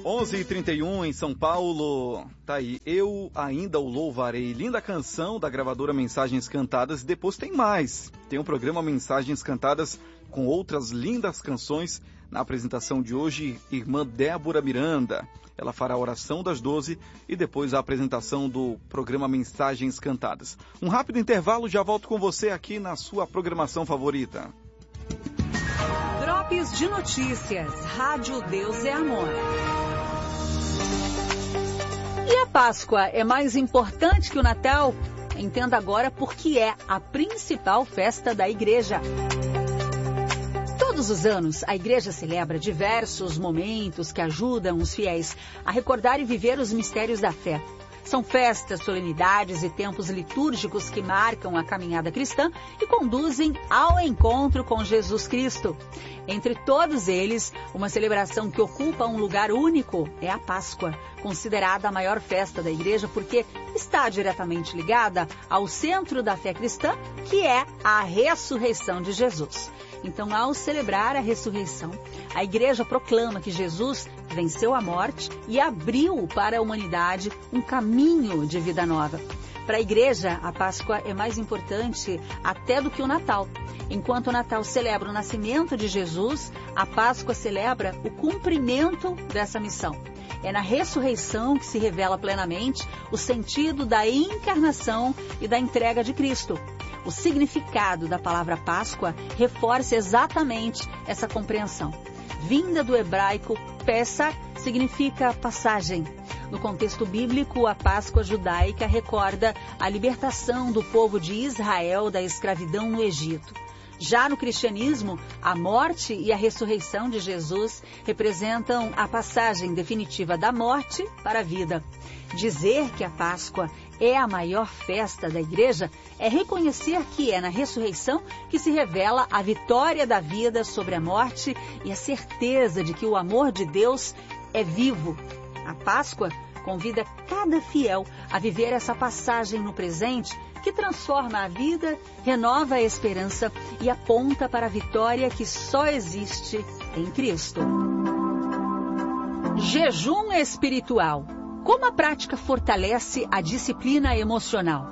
11h31 em São Paulo. Tá aí, Eu Ainda o Louvarei. Linda canção da gravadora Mensagens Cantadas. Depois tem mais. Tem um programa Mensagens Cantadas com outras lindas canções. Na apresentação de hoje, irmã Débora Miranda. Ela fará a oração das 12 e depois a apresentação do programa Mensagens Cantadas. Um rápido intervalo, já volto com você aqui na sua programação favorita. Drops de Notícias. Rádio Deus é Amor. E a Páscoa é mais importante que o Natal? Entenda agora por que é a principal festa da igreja. Todos os anos, a igreja celebra diversos momentos que ajudam os fiéis a recordar e viver os mistérios da fé. São festas, solenidades e tempos litúrgicos que marcam a caminhada cristã e conduzem ao encontro com Jesus Cristo. Entre todos eles, uma celebração que ocupa um lugar único é a Páscoa, considerada a maior festa da igreja porque está diretamente ligada ao centro da fé cristã, que é a ressurreição de Jesus. Então, ao celebrar a ressurreição, a igreja proclama que Jesus venceu a morte e abriu para a humanidade um caminho de vida nova. Para a igreja, a Páscoa é mais importante até do que o Natal. Enquanto o Natal celebra o nascimento de Jesus, a Páscoa celebra o cumprimento dessa missão. É na ressurreição que se revela plenamente o sentido da encarnação e da entrega de Cristo. O significado da palavra Páscoa reforça exatamente essa compreensão. Vinda do hebraico Pesach significa passagem. No contexto bíblico, a Páscoa judaica recorda a libertação do povo de Israel da escravidão no Egito. Já no cristianismo, a morte e a ressurreição de Jesus representam a passagem definitiva da morte para a vida. Dizer que a Páscoa é a maior festa da igreja é reconhecer que é na ressurreição que se revela a vitória da vida sobre a morte e a certeza de que o amor de Deus é vivo. A Páscoa convida cada fiel a viver essa passagem no presente que transforma a vida, renova a esperança e aponta para a vitória que só existe em Cristo. Jejum espiritual. Como a prática fortalece a disciplina emocional?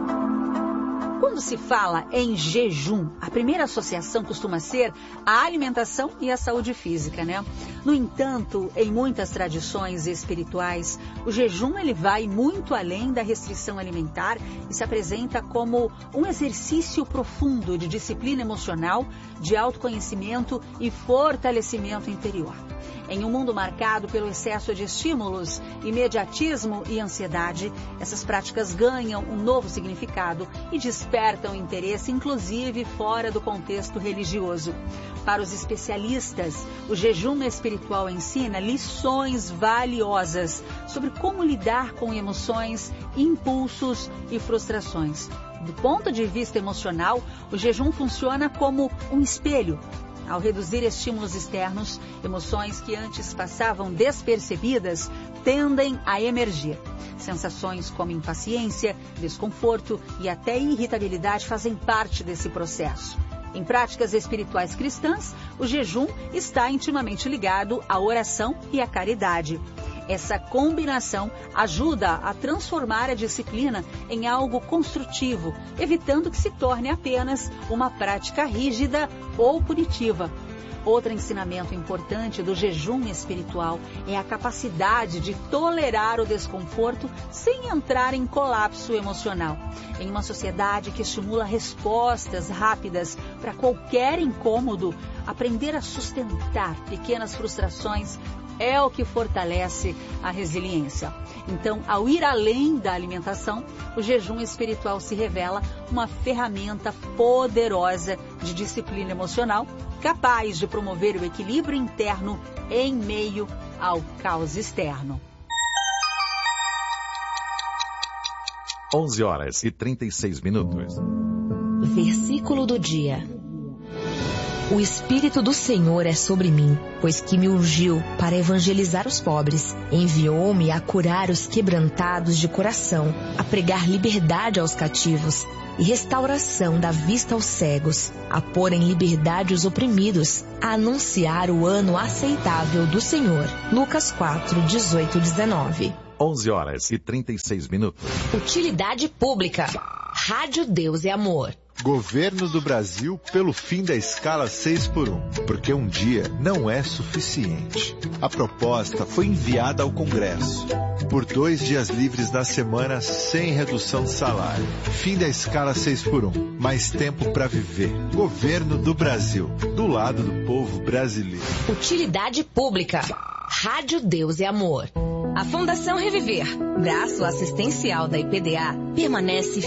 Quando se fala em jejum, a primeira associação costuma ser a alimentação e a saúde física, né? No entanto, em muitas tradições espirituais, o jejum ele vai muito além da restrição alimentar e se apresenta como um exercício profundo de disciplina emocional, de autoconhecimento e fortalecimento interior. Em um mundo marcado pelo excesso de estímulos, imediatismo e ansiedade, essas práticas ganham um novo significado e despertam interesse, inclusive fora do contexto religioso. Para os especialistas, o jejum espiritual ensina lições valiosas sobre como lidar com emoções, impulsos e frustrações. Do ponto de vista emocional, o jejum funciona como um espelho. Ao reduzir estímulos externos, emoções que antes passavam despercebidas tendem a emergir. Sensações como impaciência, desconforto e até irritabilidade fazem parte desse processo. Em práticas espirituais cristãs, o jejum está intimamente ligado à oração e à caridade. Essa combinação ajuda a transformar a disciplina em algo construtivo, evitando que se torne apenas uma prática rígida ou punitiva. Outro ensinamento importante do jejum espiritual é a capacidade de tolerar o desconforto sem entrar em colapso emocional. Em uma sociedade que estimula respostas rápidas para qualquer incômodo, aprender a sustentar pequenas frustrações é o que fortalece a resiliência. Então, ao ir além da alimentação, o jejum espiritual se revela uma ferramenta poderosa de disciplina emocional, capaz de promover o equilíbrio interno em meio ao caos externo. 11h36. Versículo do dia. O Espírito do Senhor é sobre mim, pois que me ungiu para evangelizar os pobres. Enviou-me a curar os quebrantados de coração, a pregar liberdade aos cativos e restauração da vista aos cegos, a pôr em liberdade os oprimidos, a anunciar o ano aceitável do Senhor. Lucas 4, 18 e 19. 11h36. Utilidade pública. Rádio Deus e Amor. Governo do Brasil pelo fim da escala 6x1, porque um dia não é suficiente. A proposta foi enviada ao Congresso. Por 2 dias livres na semana sem redução de salário. Fim da escala 6x1. Mais tempo para viver. Governo do Brasil. Do lado do povo brasileiro. Utilidade pública. Rádio Deus e Amor. A Fundação Reviver, braço assistencial da IPDA, permanece